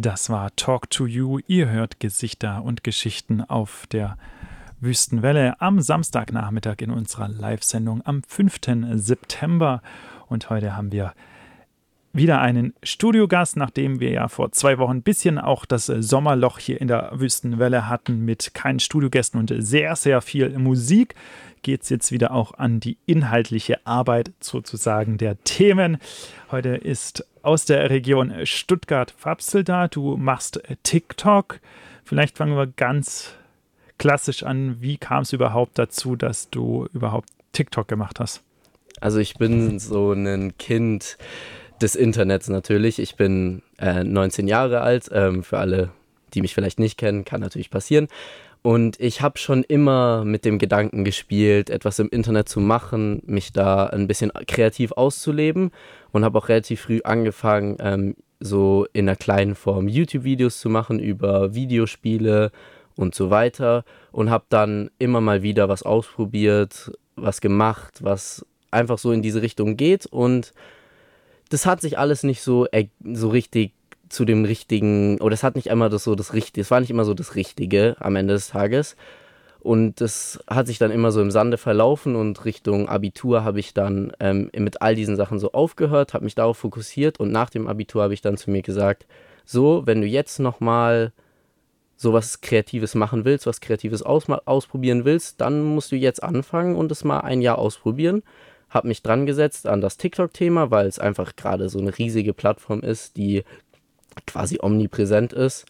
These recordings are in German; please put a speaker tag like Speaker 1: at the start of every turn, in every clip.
Speaker 1: Das war Talk to You. Ihr hört Gesichter und Geschichten auf der Wüstenwelle am Samstagnachmittag in unserer Live-Sendung am 5. September. Und heute haben wir wieder einen Studiogast, nachdem wir ja vor 2 Wochen ein bisschen auch das Sommerloch hier in der Wüstenwelle hatten mit keinen Studiogästen und sehr, sehr viel Musik. Geht es jetzt wieder auch an die inhaltliche Arbeit sozusagen der Themen. Heute ist aus der Region Stuttgart-Fapsel da. Du machst TikTok. Vielleicht fangen wir ganz klassisch an. Wie kam es überhaupt dazu, dass du überhaupt TikTok gemacht hast?
Speaker 2: Also ich bin so ein Kind des Internets natürlich. Ich bin 19 Jahre alt. Für alle, die mich vielleicht nicht kennen, kann natürlich passieren. Und ich habe schon immer mit dem Gedanken gespielt, etwas im Internet zu machen, mich da ein bisschen kreativ auszuleben und habe auch relativ früh angefangen, so in einer kleinen Form YouTube-Videos zu machen über Videospiele und so weiter und habe dann immer mal wieder was ausprobiert, was gemacht, was einfach so in diese Richtung geht und das hat sich alles nicht so richtig zu dem richtigen, oder es hat nicht immer das Richtige, es war nicht immer so das Richtige am Ende des Tages und das hat sich dann immer so im Sande verlaufen und Richtung Abitur habe ich dann mit all diesen Sachen so aufgehört, habe mich darauf fokussiert und nach dem Abitur habe ich dann zu mir gesagt, so, wenn du jetzt nochmal sowas Kreatives machen willst, was Kreatives ausprobieren willst, dann musst du jetzt anfangen und es mal ein Jahr ausprobieren. Habe mich dran gesetzt an das TikTok-Thema, weil es einfach gerade so eine riesige Plattform ist, die quasi omnipräsent ist.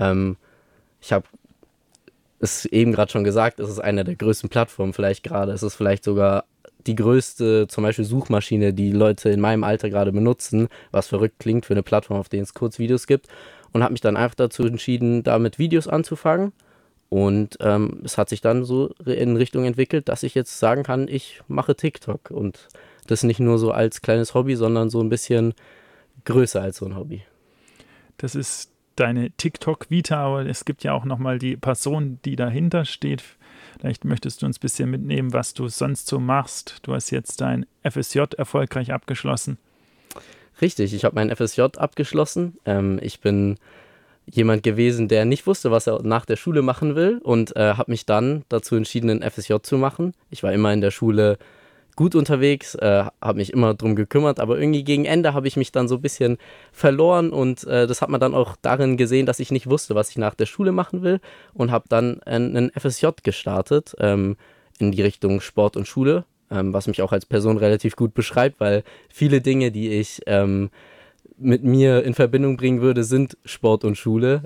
Speaker 2: Ich habe es eben gerade schon gesagt, es ist eine der größten Plattformen vielleicht gerade. Es ist vielleicht sogar die größte, zum Beispiel Suchmaschine, die Leute in meinem Alter gerade benutzen, was verrückt klingt für eine Plattform, auf der es Kurzvideos gibt. Und habe mich dann einfach dazu entschieden, da mit Videos anzufangen. Und es hat sich dann so in Richtung entwickelt, dass ich jetzt sagen kann, ich mache TikTok. Und das nicht nur so als kleines Hobby, sondern so ein bisschen größer als so ein Hobby.
Speaker 1: Das ist deine TikTok-Vita, aber es gibt ja auch nochmal die Person, die dahinter steht. Vielleicht möchtest du uns ein bisschen mitnehmen, was du sonst so machst. Du hast jetzt dein FSJ erfolgreich abgeschlossen.
Speaker 2: Richtig, ich habe mein FSJ abgeschlossen. Ich bin jemand gewesen, der nicht wusste, was er nach der Schule machen will und habe mich dann dazu entschieden, ein FSJ zu machen. Ich war immer in der Schule gut unterwegs, habe mich immer drum gekümmert, aber irgendwie gegen Ende habe ich mich dann so ein bisschen verloren und das hat man dann auch darin gesehen, dass ich nicht wusste, was ich nach der Schule machen will und habe dann einen FSJ gestartet in die Richtung Sport und Schule, was mich auch als Person relativ gut beschreibt, weil viele Dinge, die ich mit mir in Verbindung bringen würde, sind Sport und Schule,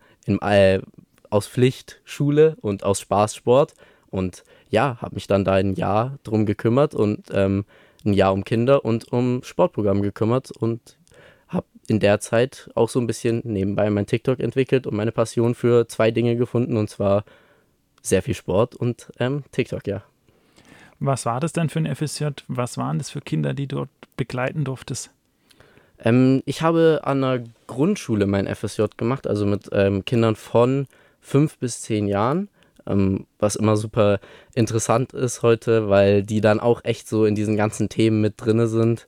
Speaker 2: aus Pflicht Schule und aus Spaß Sport und ja, habe mich dann da ein Jahr drum gekümmert und ein Jahr um Kinder und um Sportprogramm gekümmert und habe in der Zeit auch so ein bisschen nebenbei mein TikTok entwickelt und meine Passion für 2 Dinge gefunden und zwar sehr viel Sport und TikTok, ja.
Speaker 1: Was war das denn für ein FSJ? Was waren das für Kinder, die du dort begleiten durftest?
Speaker 2: Ich habe an einer Grundschule mein FSJ gemacht, also mit Kindern von 5 bis 10 Jahren. Was immer super interessant ist heute, weil die dann auch echt so in diesen ganzen Themen mit drinne sind.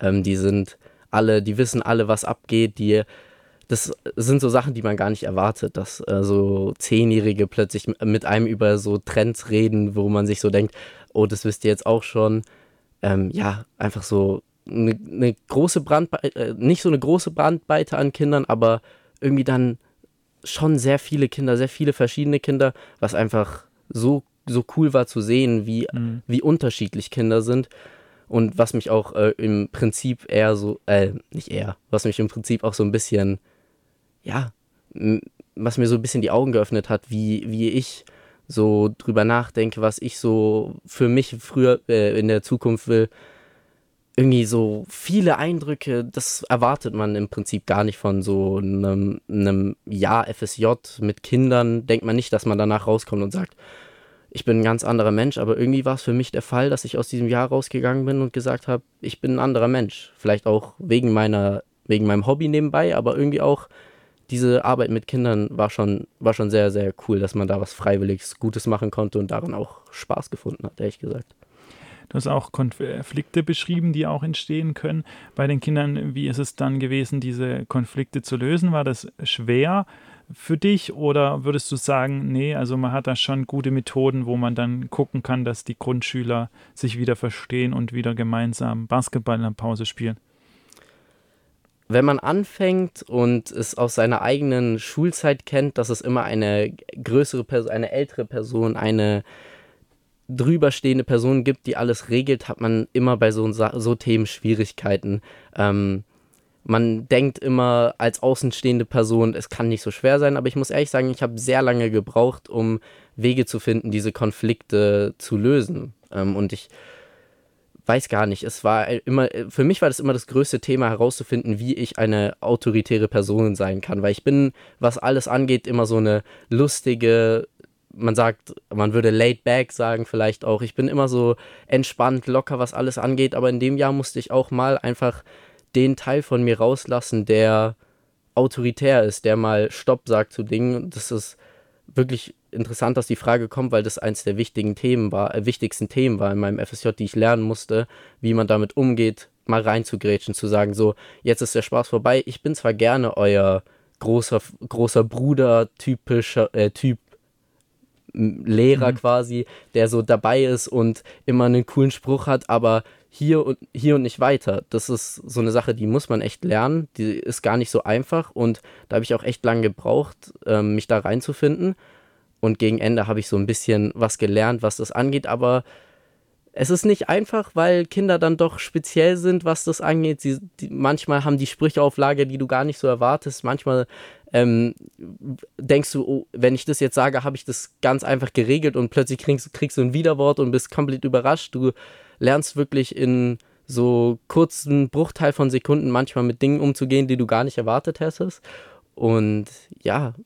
Speaker 2: Die wissen alle, was abgeht, das sind so Sachen, die man gar nicht erwartet, dass so 10-Jährige plötzlich mit einem über so Trends reden, wo man sich so denkt, oh, das wisst ihr jetzt auch schon. Ja, einfach so eine große Bandbreite, nicht so eine große Bandbreite an Kindern, aber irgendwie dann schon sehr viele Kinder, sehr viele verschiedene Kinder, was einfach so cool war zu sehen, wie unterschiedlich Kinder sind und was mich auch im Prinzip was mich im Prinzip auch so ein bisschen, ja, was mir so ein bisschen die Augen geöffnet hat, wie ich so drüber nachdenke, was ich so für mich früher in der Zukunft will. Irgendwie so viele Eindrücke, das erwartet man im Prinzip gar nicht von so einem Jahr FSJ mit Kindern. Denkt man nicht, dass man danach rauskommt und sagt, ich bin ein ganz anderer Mensch, aber irgendwie war es für mich der Fall, dass ich aus diesem Jahr rausgegangen bin und gesagt habe, ich bin ein anderer Mensch. Vielleicht auch wegen meinem Hobby nebenbei, aber irgendwie auch diese Arbeit mit Kindern war schon sehr, sehr cool, dass man da was Freiwilliges, Gutes machen konnte und darin auch Spaß gefunden hat, ehrlich gesagt.
Speaker 1: Du hast auch Konflikte beschrieben, die auch entstehen können bei den Kindern. Wie ist es dann gewesen, diese Konflikte zu lösen? War das schwer für dich oder würdest du sagen, nee, also man hat da schon gute Methoden, wo man dann gucken kann, dass die Grundschüler sich wieder verstehen und wieder gemeinsam Basketball in der Pause spielen?
Speaker 2: Wenn man anfängt und es aus seiner eigenen Schulzeit kennt, dass es immer eine größere Person, eine ältere Person, eine drüberstehende Person gibt, die alles regelt, hat man immer bei so Themen Schwierigkeiten. Man denkt immer als außenstehende Person, es kann nicht so schwer sein, aber ich muss ehrlich sagen, ich habe sehr lange gebraucht, um Wege zu finden, diese Konflikte zu lösen. Und ich weiß gar nicht, für mich war das immer das größte Thema herauszufinden, wie ich eine autoritäre Person sein kann, weil ich bin, was alles angeht, immer so eine lustige, man würde laid back sagen vielleicht auch, ich bin immer so entspannt, locker, was alles angeht, aber in dem Jahr musste ich auch mal einfach den Teil von mir rauslassen, der autoritär ist, der mal Stopp sagt zu Dingen. Das ist wirklich interessant, dass die Frage kommt, weil das eins der wichtigsten Themen war in meinem FSJ, die ich lernen musste, wie man damit umgeht, mal reinzugrätschen, zu sagen, so, jetzt ist der Spaß vorbei, ich bin zwar gerne euer großer Bruder, Typ Lehrer quasi, der so dabei ist und immer einen coolen Spruch hat, aber hier und nicht weiter. Das ist so eine Sache, die muss man echt lernen, die ist gar nicht so einfach und da habe ich auch echt lange gebraucht, mich da reinzufinden. Und gegen Ende habe ich so ein bisschen was gelernt, was das angeht, aber es ist nicht einfach, weil Kinder dann doch speziell sind, was das angeht. Manchmal haben die Sprüche auf Lager, die du gar nicht so erwartest. Manchmal denkst du, oh, wenn ich das jetzt sage, habe ich das ganz einfach geregelt und plötzlich kriegst du ein Widerwort und bist komplett überrascht. Du lernst wirklich in so kurzen Bruchteil von Sekunden manchmal mit Dingen umzugehen, die du gar nicht erwartet hättest. Und ja,